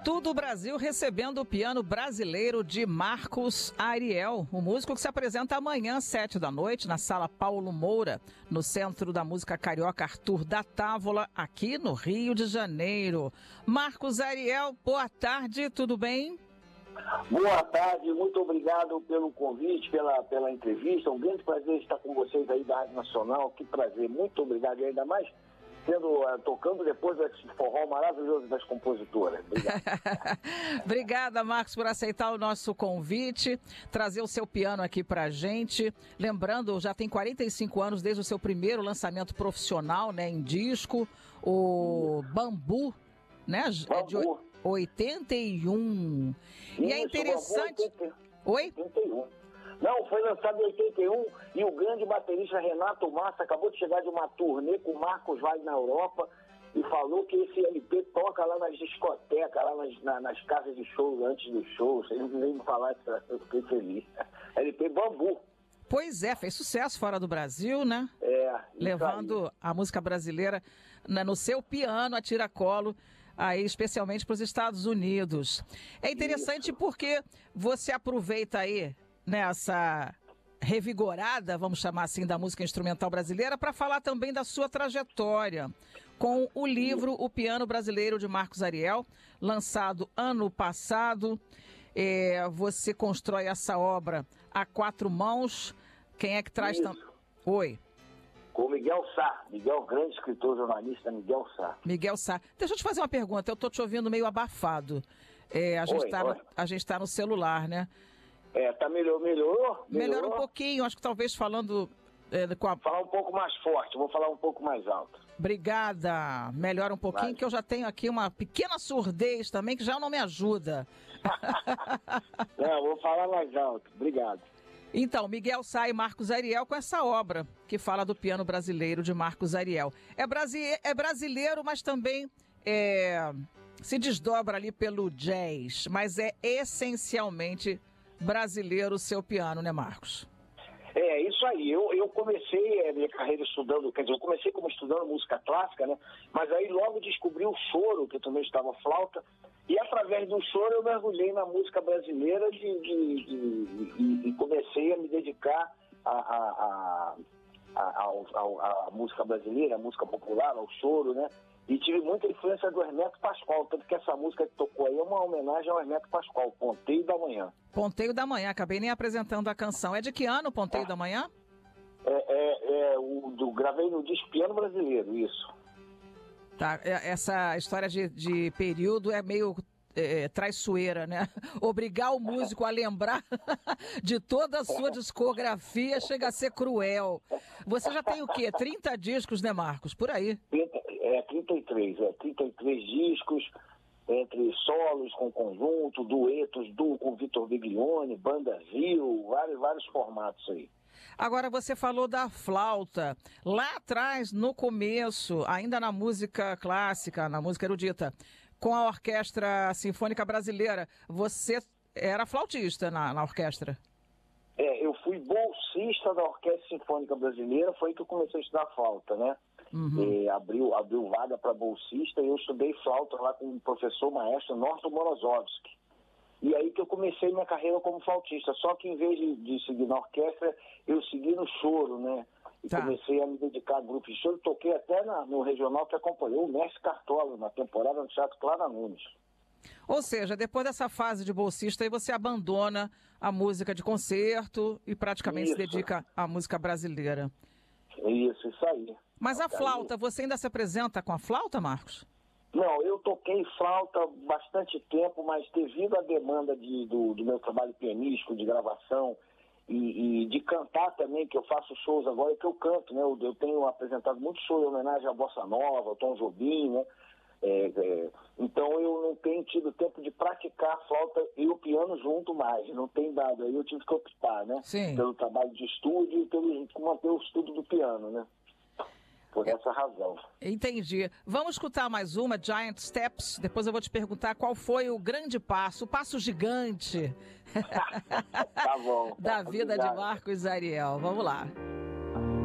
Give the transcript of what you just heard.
Tudo o Brasil recebendo o piano brasileiro de Marcos Ariel, o músico que se apresenta amanhã às 7h, na Sala Paulo Moura, no Centro da Música Carioca Arthur da Távola, aqui no Rio de Janeiro. Marcos Ariel, boa tarde, tudo bem? Boa tarde, muito obrigado pelo convite, pela entrevista. Um grande prazer estar com vocês aí da Rádio Nacional. Que prazer, muito obrigado. E ainda mais tocando depois desse forró maravilhoso das compositoras. Obrigado. Obrigada, Marcos, por aceitar o nosso convite, trazer o seu piano aqui pra gente. Lembrando, já tem 45 anos desde o seu primeiro lançamento profissional, né, em disco, o Bambu, né? Bambu. É de 81. E é interessante... Oi? 81. Não, foi lançado em 81 e o grande baterista Renato Massa acabou de chegar de uma turnê com o Marcos Vaz na Europa e falou que esse LP toca lá nas discotecas, lá nas casas de show, antes dos shows. Ele veio me falar, eu fiquei feliz. LP Bambu. Pois é, fez sucesso fora do Brasil, né? Levando a música brasileira no seu piano a tiracolo, aí especialmente para os Estados Unidos. É interessante porque você aproveita aí nessa revigorada, vamos chamar assim, da música instrumental brasileira, para falar também da sua trajetória com o livro O Piano Brasileiro de Marcos Ariel, lançado ano passado. Você constrói essa obra a 4 mãos. Quem é que traz... Oi. Com Miguel Sá, grande escritor, jornalista, Miguel Sá. Miguel Sá. Deixa eu te fazer uma pergunta, eu estou te ouvindo meio abafado. A gente está no celular, né? Tá melhorou? Melhorou um pouquinho, acho que talvez falando... Falar um pouco mais forte, vou falar um pouco mais alto. Obrigada. Melhora um pouquinho, que eu já tenho aqui uma pequena surdez também, que já não me ajuda. Não, vou falar mais alto. Obrigado. Então, Miguel Sá e Marcos Ariel com essa obra que fala do piano brasileiro de Marcos Ariel. É brasileiro, mas também se desdobra ali pelo jazz, mas é essencialmente brasileiro o seu piano, né, Marcos? Isso aí. Eu comecei minha carreira estudando, quer dizer, eu comecei como estudando música clássica, né? Mas aí logo descobri o choro, que eu também estava flauta, e através do choro eu mergulhei na música brasileira e comecei a me dedicar à música brasileira, à música popular, ao choro, né? E tive muita influência do Hermeto Pascoal, tanto que essa música que tocou aí é uma homenagem ao Hermeto Pascoal, Ponteio da Manhã. Ponteio da Manhã, acabei nem apresentando a canção. É de que ano, Ponteio da Manhã? Gravei no disco Piano Brasileiro, isso. Tá, essa história de período é meio traiçoeira, né? Obrigar o músico a lembrar de toda a sua discografia chega a ser cruel. Você já tem o quê? 30 discos, né, Marcos? Por aí. 33 discos, entre solos com conjunto, duetos, duo com Vitor Biglione, banda Zil, vários formatos aí. Agora, você falou da flauta. Lá atrás, no começo, ainda na música clássica, na música erudita, com a Orquestra Sinfônica Brasileira, você era flautista na orquestra? Eu fui bolsista da Orquestra Sinfônica Brasileira, foi aí que eu comecei a estudar flauta, né? Uhum. Abriu vaga para bolsista e eu estudei flauta lá com o professor maestro Norton Morozovski. E aí que eu comecei minha carreira como flautista, só que em vez de seguir na orquestra, eu segui no choro, né? E comecei a me dedicar a grupos de choro, toquei até no regional que acompanhou o Mestre Cartola na temporada no Teatro Clara Nunes. Ou seja, depois dessa fase de bolsista, aí você abandona a música de concerto e praticamente se dedica à música brasileira. Isso aí. Mas a flauta, você ainda se apresenta com a flauta, Marcos? Não, eu toquei flauta bastante tempo, mas devido à demanda do meu trabalho pianístico, de gravação e de cantar também, que eu faço shows agora, que eu canto, né? Eu tenho apresentado muitos shows em homenagem à Bossa Nova, ao Tom Jobim, né? Então eu não tenho tido tempo de praticar a flauta e o piano junto mais, não tem dado, aí eu tive que optar, né? Sim. Pelo trabalho de estúdio e pelo manter o estudo do piano, né? Por essa razão. Entendi. Vamos escutar mais uma, Giant Steps, depois eu vou te perguntar qual foi o grande passo, o passo gigante Tá bom. da vida de Marcos Ariel. Vamos lá.